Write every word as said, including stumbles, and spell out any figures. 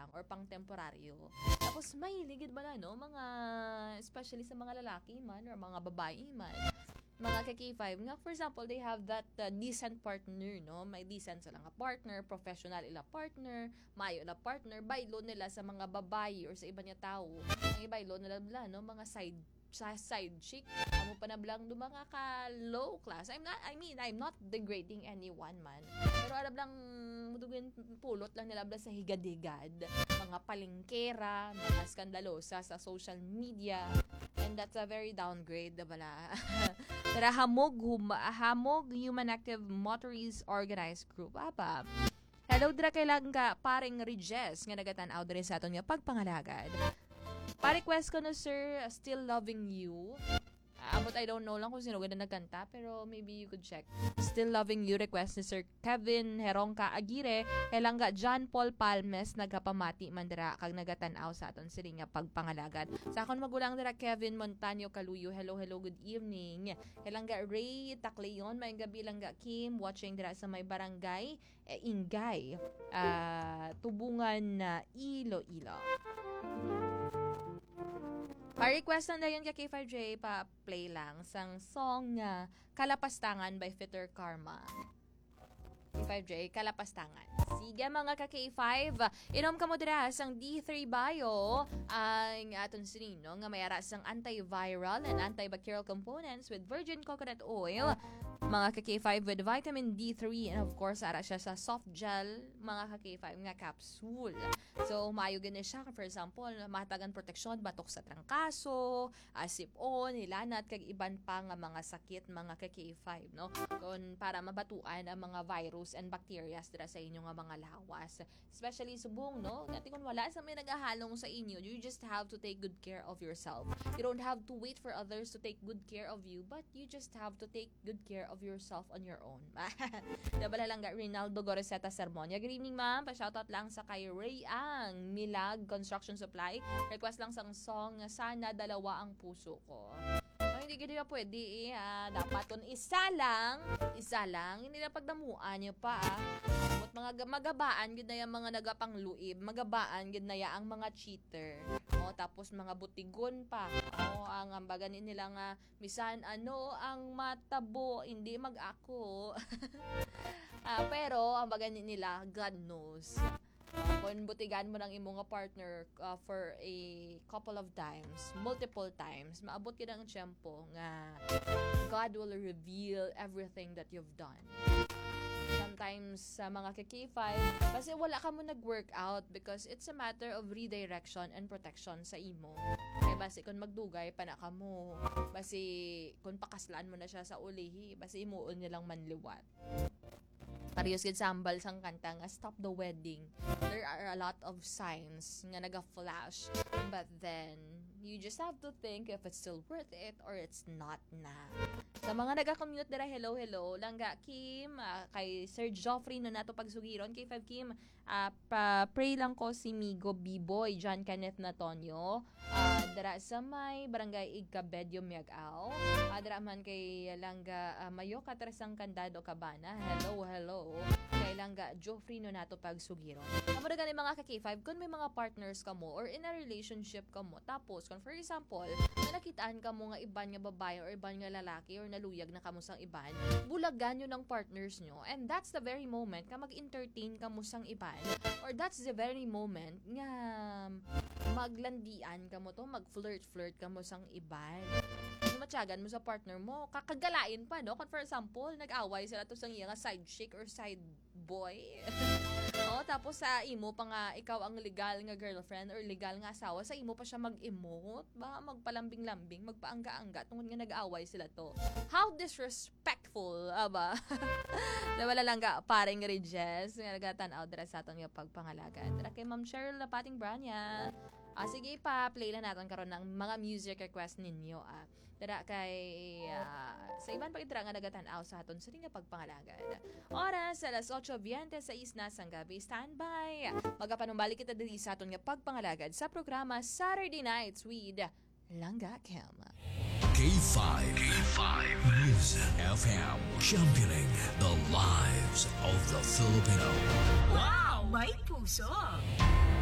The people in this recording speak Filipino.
lang or pang temporaryo. Tapos may ligid ba na, no? Mga, especially sa mga lalaki man or mga babae man, mga ka-K five, nga for example, they have that uh, decent partner, no? May decent sila nga partner, professional ila partner, mayo na partner, baylo nila sa mga babae or sa iba niya tao. Ang baylo nila bla, no? Mga side sa side chick, amo pa na blang do mga ka low class. I'm not I mean, I'm not degrading anyone man. Pero ara blang mudugin pulot lang nila bla sa higad-higad, mga palengkera, mga skandalosa sa social media. And that's a very downgrade, bala. Pero hamog, hum, hamog Human Active Motorist Organized Group. Apa? Hello, dra kailang ka paring Regis nga nagatan-aw diri sa aton nga pagpangalagad. Pa-request ko na, sir, Still Loving You. Uh, but I don't know lang kung sino ganda nagkanta, pero maybe you could check. Still Loving You request ni Sir Kevin Herongka Aguirre, helangga John Paul Palmes, nagkapamati mandira kag nagatanaw sa aton sila nga pagpangalagan. Sa akon magulang dira Kevin Montaño Kaluyo, hello, hello, good evening. Helangga Ray Tacleon, may gabi langga Kim, watching dira sa may barangay, eh, Ingay, uh, Tubungan na uh, Iloilo. Pa-request na yun ka K five J, pa-play lang sang song uh, Kalapastangan by Fitter Karma. K five J, Kalapastangan. Sige mga ka K five, inom ka mo dira sang D three Bio, ang aton sinino nga mayara sang antiviral and antibacterial components with virgin coconut oil. Mga ka K five with vitamin D three, and of course ara siya sa soft gel, mga ka K five nga capsule. So maayo gani siya, for example, matagan proteksyon batok sa trangkaso, asipon, hilanat kag iban pa nga mga sakit mga ka K five, no? Kon para mabatuan ang mga virus and bacteria dira sa inyo nga mga lawas. Especially subong, no? Ngati kun wala sa may nagahalong sa inyo, you just have to take good care of yourself. You don't have to wait for others to take good care of you, but you just have to take good care of of yourself on your own. Dabala lang ga Rinaldo Goreseta Sermonia. Good evening, ma'am. Pa-shoutout lang sa kay Ray Ang Milag Construction Supply. Request lang sang song Sana Dalawa ang Puso Ko. Oh, hindi gano'n pwede eh. Ha? Dapat ton isa lang. Isa lang. Hindi na pagdamuan nyo pa. Ah. Mga magabaan gid na yung mga nagapangluib, magabaan gid na ya ang mga cheater. O tapos mga butigon pa. O ang ambaga ni nila nga bisan ano ang matabo, hindi mag-ako. ah, pero ang baga ni nila God knows. Uh, kung butigan mo ng imong partner uh, for a couple of times, multiple times, maabot gid ang tiyempo nga God will reveal everything that you've done. Sometimes sa uh, mga ka K five, kasi wala ka mo nag-workout because it's a matter of redirection and protection sa imo. Kaya basi kung magdugay, pana ka mo. Basi kung pakaslaan mo na siya sa ulihi, basi imuon nilang manliwat. Parehas gid sambal sang kanta nga Stop the Wedding. There are a lot of signs nga naga-flash, but then you just have to think if it's still worth it or it's not na. Sa mga naga-commute dira, hello, hello. Langga Kim, uh, kay Sir Joffrey no nato pagsugiron. K five Kim, uh, pa-pray lang ko si Migo B-Boy, John Kenneth Natonio. Uh, dira sa may barangay Igcabedyo, Miagaw. Uh, dira man kay Langga uh, Mayo Katrasang Candado, Cabana. Hello, hello. Kay Langga Joffrey no nato pagsugiron. Amo na gani mga ka K five, kung may mga partners ka mo or in a relationship ka mo, tapos kung for example, nakitaan ka mo nga iban nga babae or iban nga lalaki or naluyag na kamo sang iban, bulagan nyo ng partners nyo, and that's the very moment ka mag-entertain ka mo sang iban, or that's the very moment nga maglandian ka mo to, mag-flirt-flirt ka mo sang iban. Matyagan mo sa partner mo, kakagalain pa, no? Kung for example, nag-away sila to sang iya nga side chick or side boy. O, tapos sa imo pa nga, ikaw ang legal nga girlfriend or legal nga asawa, sa imo pa siya mag-emote, ba? Magpalambing-lambing, magpaangga-angga, tungkol nga nag-away sila to. How disrespectful, aba? Nawala lang ka, paring Regis, nga nagatan out dira sa aton nga pagpangalagan. Dira kay Ma'am Cheryl Lapating Branya. Ah, sige pa, play na natin karon ng mga music request ninyo. Ah. Dara kay, uh, sa iban pagitira nga nagatan-aw sa aton sa nga pagpangalagad. Oras, alas eight twenty sa isna sang gabi. Standby! Magapanumbalik kita dili sa aton nga pagpangalagad sa programa Saturday Nights with Langga Kim. K five. K five. Music F M. Championing the lives of the Filipino. Wow! May puso!